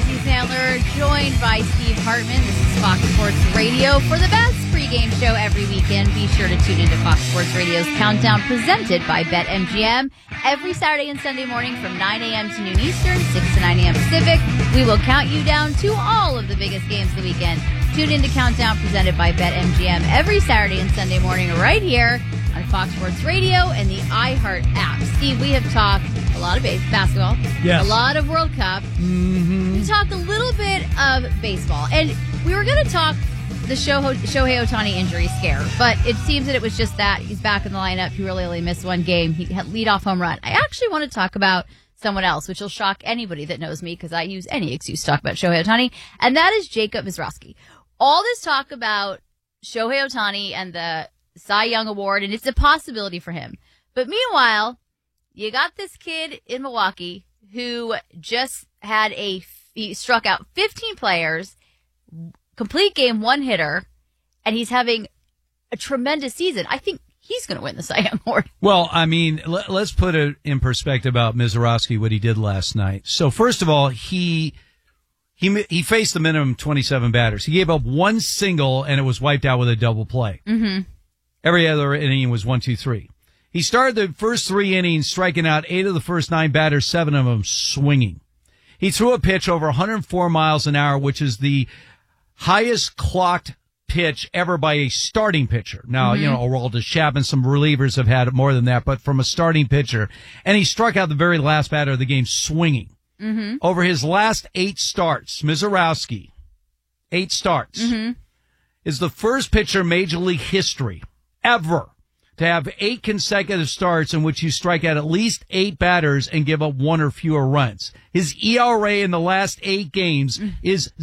Tracy Sandler, joined by Steve Hartman. This is Fox Sports Radio for the best pregame show every weekend. Be sure to tune into Fox Sports Radio's Countdown, presented by BetMGM. Every Saturday and Sunday morning from 9 a.m. to noon Eastern, 6 to 9 a.m. Pacific, we will count you down to all of the biggest games of the weekend. Tune into Countdown, presented by BetMGM, every Saturday and Sunday morning right here on Fox Sports Radio and the iHeart app. Steve, we have talked a lot of basketball, yes, a lot of World Cup. Mm-hmm. We talked a little bit of baseball, and we were going to talk the Shohei Ohtani injury scare, but it seems that it was just that. He's back in the lineup. He really only missed one game. He had leadoff home run. I actually want to talk about someone else, which will shock anybody that knows me because I use any excuse to talk about Shohei Ohtani, and that is Jacob Mizrachi. All this talk about Shohei Ohtani and the Cy Young Award, and it's a possibility for him. But meanwhile, you got this kid in Milwaukee who just had he struck out 15 players, complete game, one hitter, and he's having a tremendous season. I think he's going to win the Cy Young Award. Well, I mean, let's put it in perspective about Mizrachi, what he did last night. So first of all, he faced the minimum 27 batters. He gave up one single, and it was wiped out with a double play. Mm-hmm. Every other inning was 1, 2, 3. He started the first 3 innings striking out 8 of the first 9 batters, 7 of them swinging. He threw a pitch over 104 miles an hour, which is the highest clocked pitch ever by a starting pitcher. Now, you know, Aroldis Chapman, some relievers have had more than that, but from a starting pitcher. And he struck out the very last batter of the game swinging. Mm-hmm. Over his last 8 starts, Mizrachi, 8 starts, is the first pitcher in Major League history ever to have 8 consecutive starts in which you strike out at least 8 batters and give up 1 or fewer runs. His ERA in the last 8 games is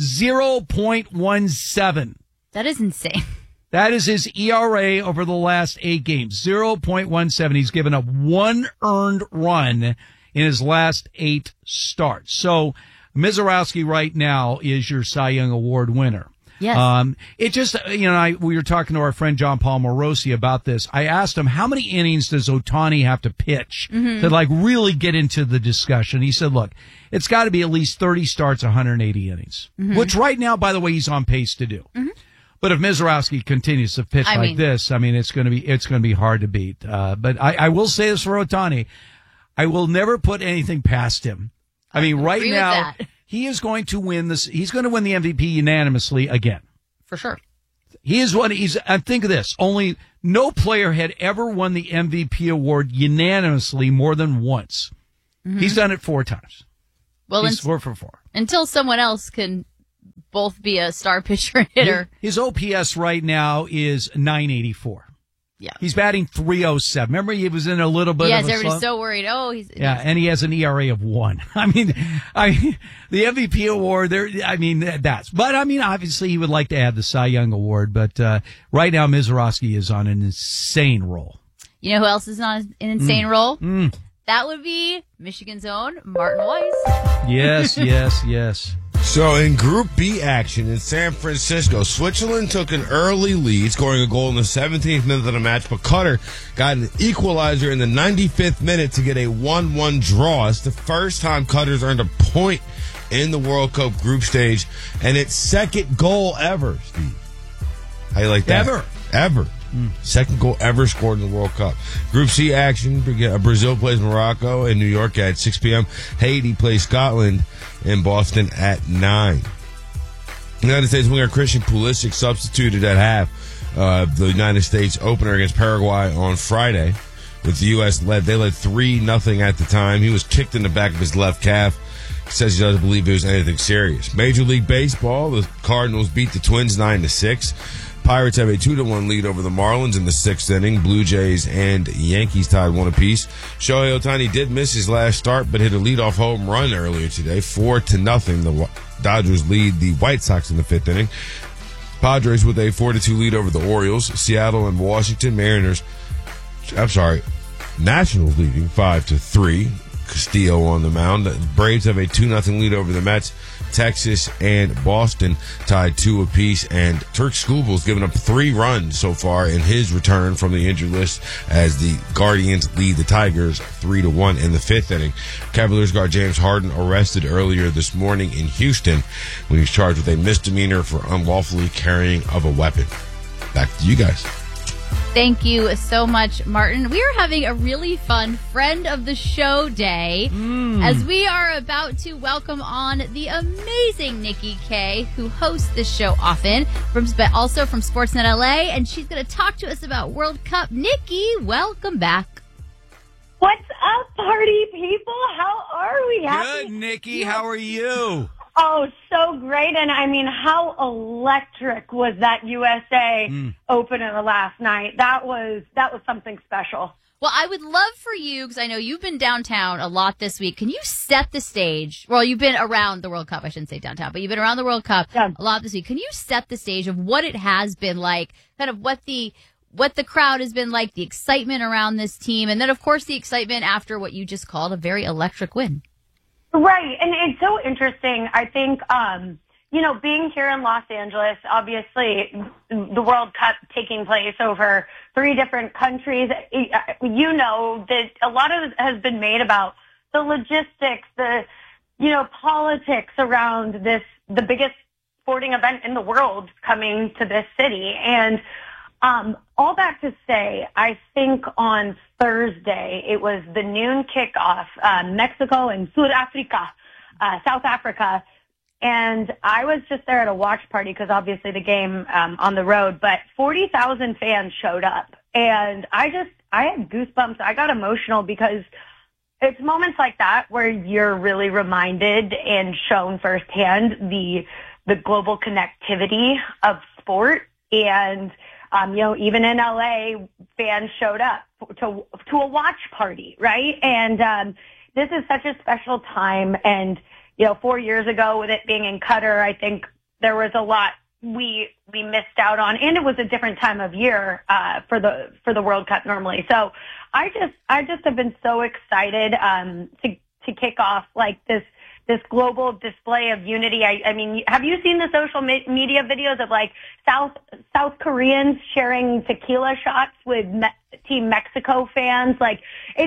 0.17. That is insane. That is his ERA over the last 8 games, 0.17. He's given up 1 earned run in his last 8 starts. So Mizrachi right now is your Cy Young Award winner. Yes. It just, we were talking to our friend John Paul Morosi about this. I asked him, how many innings does Ohtani have to pitch to really get into the discussion? He said, look, it's got to be at least 30 starts, 180 innings, which right now, by the way, he's on pace to do. But if Mizrachi continues to pitch this, it's going to be hard to beat. But I will say this for Ohtani. I will never put anything past him. I mean, right now, he is going to win this. He's going to win the MVP unanimously again. For sure. Think of this. No player had ever won the MVP award unanimously more than once. He's done it 4 times. Well, he's 4 for 4. Until someone else can both be a star pitcher and hitter. His OPS right now is 984. Yeah. He's batting 307. Remember, he was in a little bit of a slump? Yes, everybody's so worried. And he has an ERA of 1. I mean, the MVP award, obviously he would like to add the Cy Young Award, but right now Mizrachi is on an insane roll. You know who else is on an insane roll? That would be Michigan's own Martin Weiss. Yes. So in Group B action in San Francisco, Switzerland took an early lead, scoring a goal in the 17th minute of the match, but Qatar got an equalizer in the 95th minute to get a 1-1 draw. It's the first time Qatar's earned a point in the World Cup group stage, and its second goal ever, Steve. How you like that? Ever. Second goal ever scored in the World Cup. Group C action, Brazil plays Morocco in New York at 6 p.m. Haiti plays Scotland in Boston at 9. The United States winger Christian Pulisic substituted at half the United States opener against Paraguay on Friday. With the U.S. led 3-0 at the time. He was kicked in the back of his left calf. He says he doesn't believe it was anything serious. Major League Baseball, the Cardinals beat the Twins 9-6. Pirates have a 2-1 lead over the Marlins in the 6th inning. Blue Jays and Yankees tied 1 apiece. Shohei Ohtani did miss his last start, but hit a leadoff home run earlier today, 4-0. The Dodgers lead the White Sox in the 5th inning. Padres with a 4-2 lead over the Orioles. Seattle and Washington Nationals leading 5-3. Castillo on the mound. The Braves have a 2-0 lead over the Mets. Texas and Boston tied 2 apiece, and Turk Skubal's given up 3 runs so far in his return from the injured list as the Guardians lead the Tigers 3-1 in the 5th inning. Cavaliers guard James Harden arrested earlier this morning in Houston when he's charged with a misdemeanor for unlawfully carrying of a weapon. Back to you guys. Thank you so much, Martin. We are having a really fun friend of the show day as we are about to welcome on the amazing Nikki Kay, who hosts this show often, but also from Sportsnet LA, and she's going to talk to us about World Cup. Nikki, welcome back. What's up, party people? How are we? Good, Nikki. How are you? Oh, so great. And I mean, how electric was that USA opener last night? That was something special. Well, I would love for you, because I know you've been downtown a lot this week. Can you set the stage? Well, you've been around the World Cup. I shouldn't say downtown, but you've been around the World Cup a lot this week. Can you set the stage of what it has been like, kind of what the crowd has been like, the excitement around this team, and then, of course, the excitement after what you just called a very electric win? Right. And it's so interesting. I think, being here in Los Angeles, obviously the World Cup taking place over 3 different countries, that a lot of it has been made about the logistics, the, politics around the biggest sporting event in the world coming to this city. And all that to say, I think on Thursday, it was the noon kickoff, Mexico and South Africa. And I was just there at a watch party because obviously the game on the road, but 40,000 fans showed up. And I had goosebumps. I got emotional because it's moments like that where you're really reminded and shown firsthand the global connectivity of sport. And even in LA, fans showed up to a watch party, right? And this is such a special time. And 4 years ago, with it being in Qatar, I think there was a lot we missed out on, and it was a different time of year for the World Cup normally. So I just have been so excited to kick off like this global display of unity. I mean, have you seen the social media videos of like South Koreans sharing tequila shots with Team Mexico fans? Like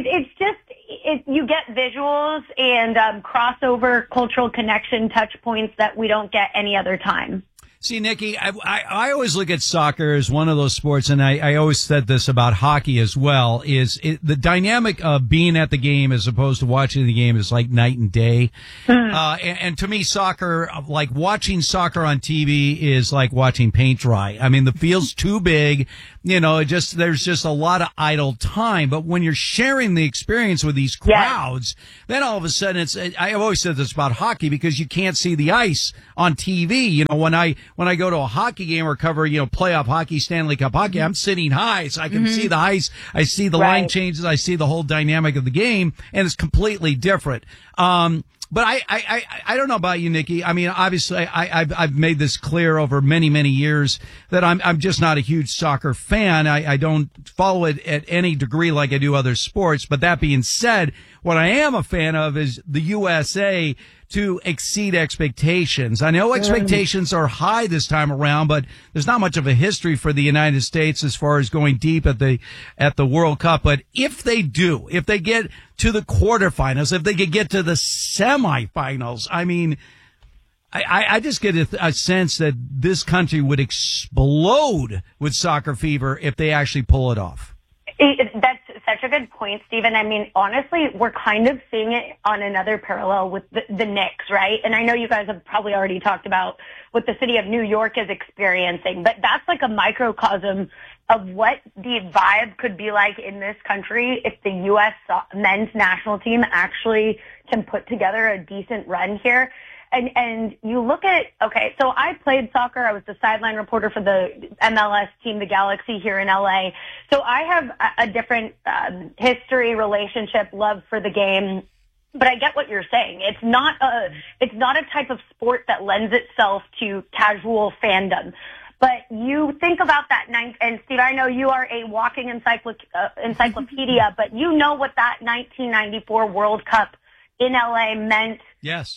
you get visuals and crossover cultural connection touch points that we don't get any other time. See, Nikki, I always look at soccer as one of those sports, and I always said this about hockey as well, the dynamic of being at the game as opposed to watching the game is like night and day. And to me, soccer, like watching soccer on TV is like watching paint dry. I mean, the field's too big. There's just a lot of idle time. But when you're sharing the experience with these crowds, then all of a sudden I've always said this about hockey because you can't see the ice on TV. When I go to a hockey game or cover, playoff hockey, Stanley Cup hockey, I'm sitting high so I can see the ice. I see the line changes. I see the whole dynamic of the game, and it's completely different. But I don't know about you, Nikki. I mean, obviously I've made this clear over many, many years that I'm just not a huge soccer fan. I don't follow it at any degree like I do other sports. But that being said, what I am a fan of is the USA to exceed expectations. I know expectations are high this time around, but there's not much of a history for the United States as far as going deep at the World Cup. But if they get to the quarterfinals, if they could get to the semifinals, I mean, I just get a sense that this country would explode with soccer fever if they actually pull it off. That's such a good point, Stephen. I mean, honestly, we're kind of seeing it on another parallel with the Knicks, right? And I know you guys have probably already talked about what the city of New York is experiencing, but that's like a microcosm of what the vibe could be like in this country if the U.S. men's national team actually can put together a decent run here. And you look at it, okay, so I played soccer. I was the sideline reporter for the MLS team, the Galaxy here in LA. So I have a different history, relationship, love for the game. But I get what you're saying. It's not a type of sport that lends itself to casual fandom. But you think about that and Steve, I know you are a walking encyclopedia, but you know what that 1994 World Cup in LA meant. Yes.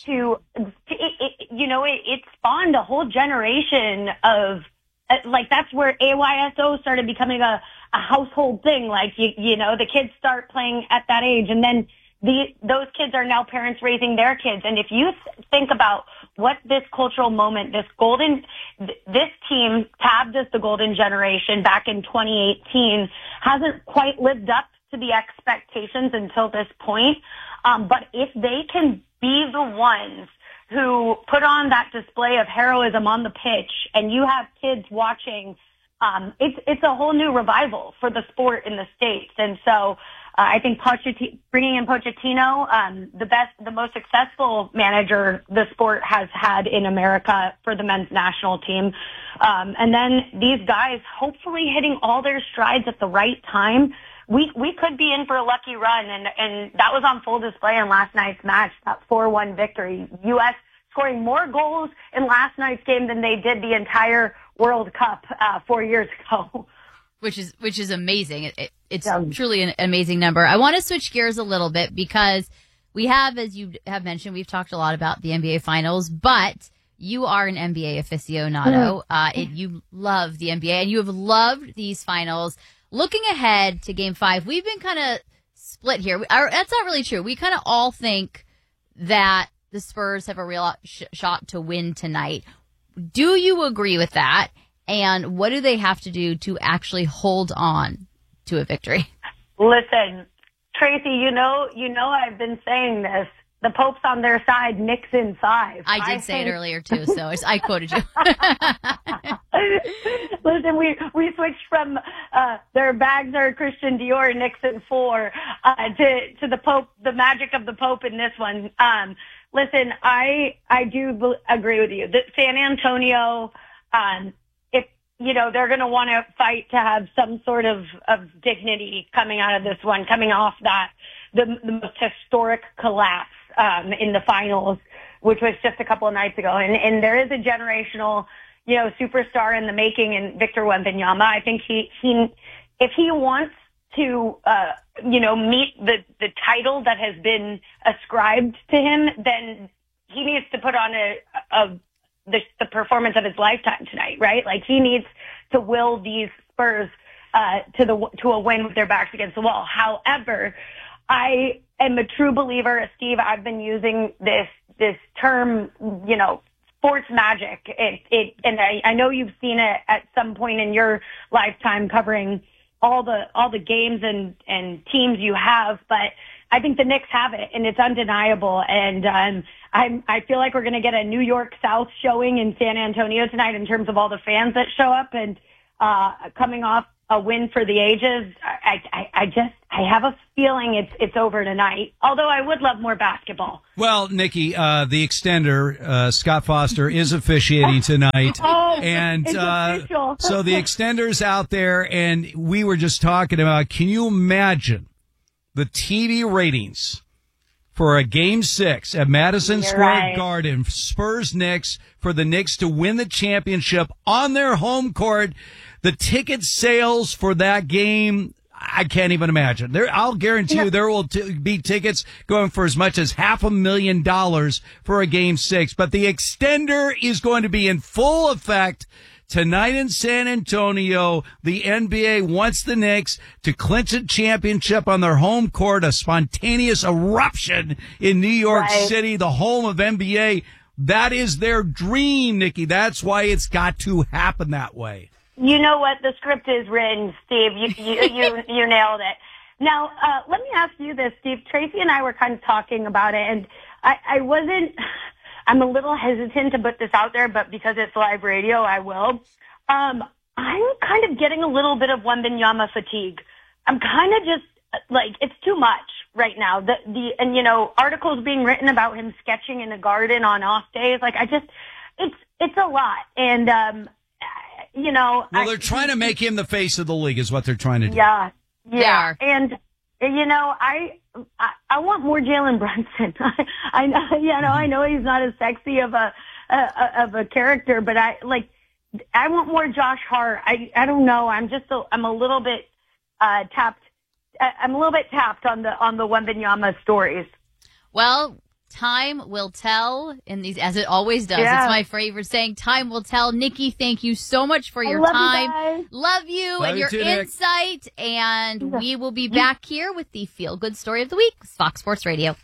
It spawned a whole generation of, that's where AYSO started becoming a household thing. The kids start playing at that age, and then those kids are now parents raising their kids. And if you think about what this cultural moment, this team tabbed as the golden generation back in 2018 hasn't quite lived up to the expectations until this point. But if they can be the ones who put on that display of heroism on the pitch, and you have kids watching, it's a whole new revival for the sport in the States. And so I think bringing in Pochettino, the most successful manager the sport has had in America for the men's national team. And then these guys hopefully hitting all their strides at the right time. We could be in for a lucky run, and that was on full display in last night's match, that 4-1 victory. U.S. scoring more goals in last night's game than they did the entire World Cup 4 years ago. Which is amazing. It's truly an amazing number. I want to switch gears a little bit because we have, as you have mentioned, we've talked a lot about the NBA Finals, but you are an NBA aficionado. You love the NBA, and you have loved these finals. Looking ahead to Game 5, we've been kind of split here. That's not really true. We kind of all think that the Spurs have a real shot to win tonight. Do you agree with that? And what do they have to do to actually hold on to a victory? Listen, Tracy, you know I've been saying this. The Pope's on their side, Knicks in 5. I did say it earlier, too, so I quoted you. Listen, we switched from their bags are Christian Dior, Knicks in 4, to the Pope, the magic of the Pope in this one. Listen, I do agree with you. That San Antonio, they're going to want to fight to have some sort of dignity coming out of this one, coming off the most historic collapse in the finals, which was just a couple of nights ago. And there is a generational, superstar in the making in Victor Wembanyama. I think he if he wants to, meet the title that has been ascribed to him, then he needs to put on the performance of his lifetime tonight, right? Like, he needs to will these Spurs to a win with their backs against the wall. However, I am a true believer, Steve. I've been using this term, sports magic. And I know you've seen it at some point in your lifetime covering all the games and teams you have, but I think the Knicks have it, and it's undeniable. And I feel like we're going to get a New York South showing in San Antonio tonight in terms of all the fans that show up, and coming off a win for the ages. I have a feeling it's over tonight, although I would love more basketball. Well, Nikki, the extender, Scott Foster, is officiating tonight. It's official. So the extender's out there, and we were just talking about, can you imagine the TV ratings for a Game 6 at Madison Square Garden, Spurs Knicks, for the Knicks to win the championship on their home court? The ticket sales for that game, I can't even imagine. I'll guarantee you there will be tickets going for as much as $500,000 for a Game 6. But the extender is going to be in full effect tonight in San Antonio. The NBA wants the Knicks to clinch a championship on their home court, a spontaneous eruption in New York City, the home of NBA. That is their dream, Nikki. That's why it's got to happen that way. You know what? The script is written, Steve. You nailed it. Now, let me ask you this, Steve. Tracy and I were kind of talking about it, and I'm a little hesitant to put this out there, but because it's live radio, I will. I'm kind of getting a little bit of Wembanyama fatigue. I'm kind of just like, it's too much right now. Articles being written about him sketching in the garden on off days. Like, it's a lot. And, well, they're trying to make him the face of the league is what they're trying to do. Yeah. And, I want more Jalen Brunson. I know he's not as sexy of a character, but I want more Josh Hart. I don't know. I'm a little bit tapped. I'm a little bit tapped on the Wembanyama stories. Well, time will tell in these, as it always does. Yeah. It's my favorite saying, time will tell. Nikki, thank you so much for your love time. You guys. Love you and your too, Nick. insight. And we will be back here with the Feel Good Story of the Week, Fox Sports Radio.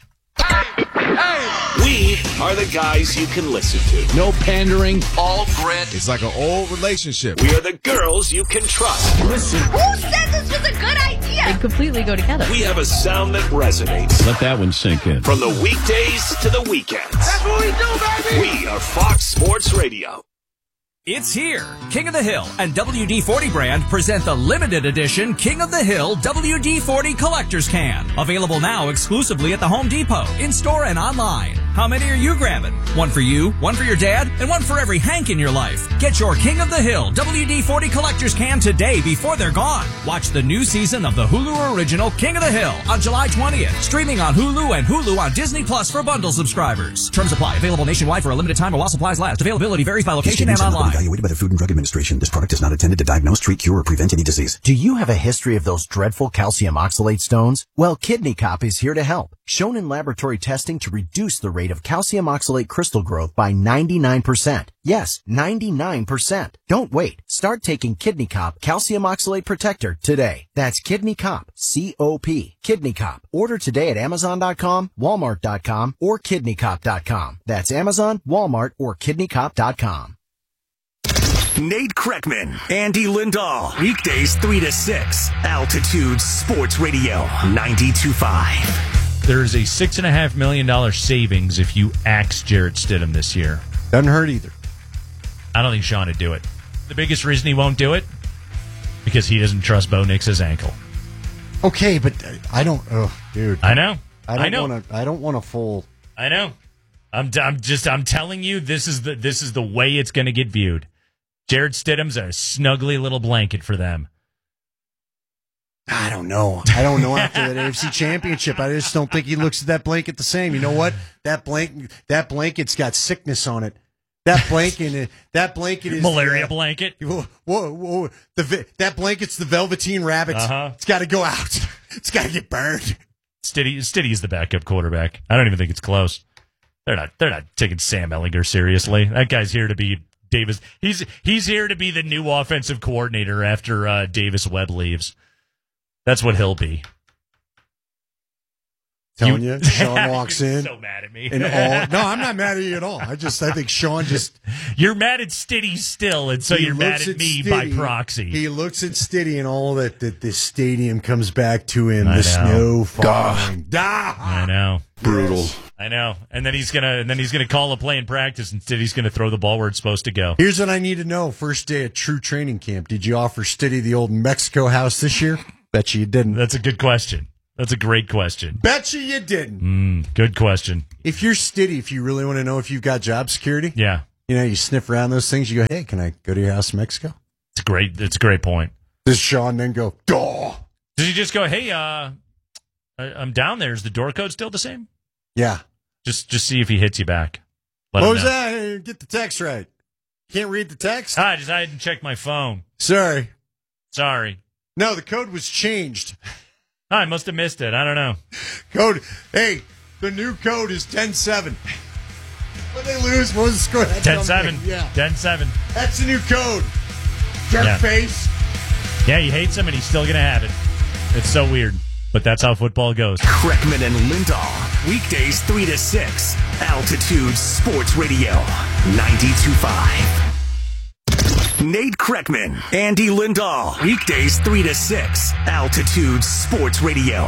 We are the guys you can listen to. No pandering. All grit. It's like an old relationship. We are the girls you can trust. Listen. Who said this was a good idea? They completely go together. We have a sound that resonates. Let that one sink in. From the weekdays to the weekends. That's what we do, baby. We are Fox Sports Radio. It's here. King of the Hill and WD-40 brand present the limited edition King of the Hill WD-40 Collector's Can. Available now exclusively at the Home Depot, in-store and online. How many are you grabbing? One for you, one for your dad, and one for every Hank in your life. Get your King of the Hill WD-40 Collector's Can today before they're gone. Watch the new season of the Hulu original King of the Hill on July 20th. Streaming on Hulu and Hulu on Disney Plus for bundle subscribers. Terms apply. Available nationwide for a limited time or while supplies last. Availability varies by location and online. Evaluated by the Food and Drug Administration. This product is not intended to diagnose, treat, cure, or prevent any disease. Do you have a history of those dreadful calcium oxalate stones? Well, Kidney Cop is here to help. Shown in laboratory testing to reduce the rate of calcium oxalate crystal growth by 99%. Yes, 99%. Don't wait. Start taking Kidney Cop Calcium Oxalate Protector today. That's Kidney Cop, C-O-P, Kidney Cop. Order today at Amazon.com, Walmart.com, or KidneyCop.com. That's Amazon, Walmart, or KidneyCop.com. Nate Kreckman, Andy Lindahl, weekdays 3 to 6, Altitude Sports Radio 92.5. There's a $6.5 million savings if you axe Jarrett Stidham this year. Doesn't hurt either. I don't think Sean would do it. The biggest reason he won't do it, because he doesn't trust Bo Nix's ankle. Okay, but I don't. Oh, dude. I know. I don't want a full. I know. I'm telling you, this is the way it's going to get viewed. Jarrett Stidham's a snuggly little blanket for them. I don't know. After that AFC Championship, I just don't think he looks at that blanket the same. You know what? That blanket's got sickness on it. That blanket is malaria blanket. Whoa! That blanket's the Velveteen Rabbit. It's got to go out. It's got to get burned. Stiddy is the backup quarterback. I don't even think it's close. They're not taking Sam Ehlinger seriously. That guy's here to be Davis. He's here to be the new offensive coordinator after Davis Webb leaves. That's what he'll be. Telling you, Sean walks in. So mad at me. No, I'm not mad at you at all. I think Sean just. You're mad at Stiddy still, and so you're mad at me by proxy. He looks at Stiddy and all that this stadium comes back to him. The snow falling. I know. Brutal. I know. And then he's gonna call a play in practice, and Stiddy's gonna throw the ball where it's supposed to go. Here's what I need to know. First day at true training camp, did you offer Stiddy the old Mexico house this year? Bet you didn't. That's a good question. That's a great question. Bet you didn't. Good question. If you're Stiddy, if you really want to know if you've got job security, yeah, you sniff around those things. You go, hey, can I go to your house in Mexico? It's a great point. Does Sean then go, duh? Does he just go, hey, I'm down there. Is the door code still the same? Yeah. Just see if he hits you back. What was that? Hey, get the text right. Can't read the text? I hadn't checked my phone. Sorry. No, the code was changed. I must have missed it. I don't know. Hey, the new code is 10-7. When they lose, what was the score? 10-7. Yeah. 10-7. That's the new code. Jerk face. Yeah, he hates him, and he's still going to have it. It's so weird, but that's how football goes. Kreckman and Lindahl, weekdays 3 to 6, Altitude Sports Radio 92.5. Nate Kreckman, Andy Lindahl, weekdays 3 to 6, Altitude Sports Radio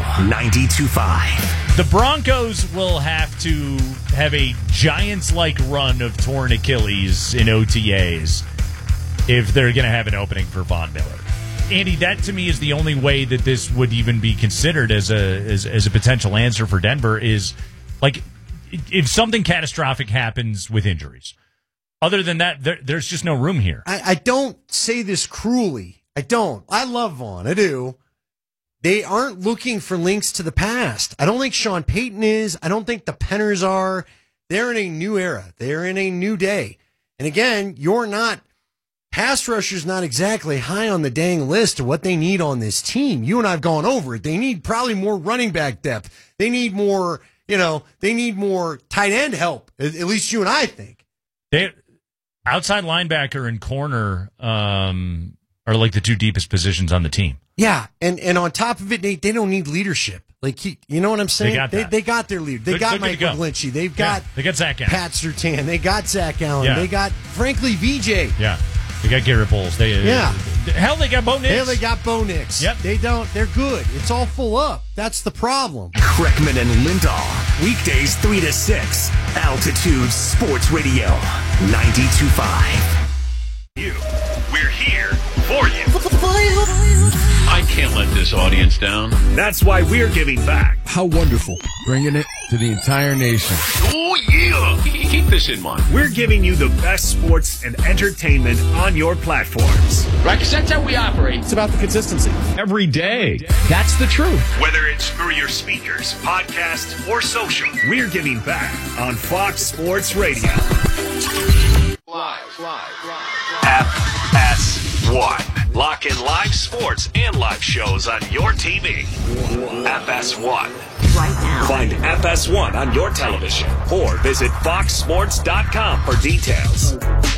92.5. The Broncos will have to have a Giants-like run of torn Achilles in OTAs if they're going to have an opening for Von Miller. Andy, that to me is the only way that this would even be considered as a potential answer for Denver is, like, if something catastrophic happens with injuries. Other than that, there's just no room here. I don't say this cruelly. I don't. I love Vaughn. I do. They aren't looking for links to the past. I don't think Sean Payton is. I don't think the Penners are. They're in a new era. They're in a new day. And again, you're not pass rusher's not exactly high on the dang list of what they need on this team. You and I have gone over it. They need probably more running back depth. They need more, they need more tight end help. At least you and I think. Outside linebacker and corner are like the two deepest positions on the team. Yeah, and on top of it, they don't need leadership. Like, you know what I'm saying? They got their leader. They got Mike McGlinchey. They got Zach Allen. Pat Surtain. They got Zach Allen. Yeah. They got, frankly, VJ. Yeah. They got Garrett Bowles. Hell, they got Bo Nix. Hell, they got Bo Nix. Yep. They're good. It's all full up. That's the problem. Kreckman and Lindahl. Weekdays 3 to 6. Altitude Sports Radio. 92.5. We're here for you. I can't let this audience down. That's why we're giving back. How wonderful. Bringing it to the entire nation. Oh, yeah. Keep this in mind. We're giving you the best sports and entertainment on your platforms. Right, because that's how we operate. It's about the consistency. Every day. That's the truth. Whether it's through your speakers, podcast, or social, we're giving back on Fox Sports Radio. Live. FS1. Lock in live sports and live shows on your TV. FS1. Right now. Find FS1 on your television or visit foxsports.com for details.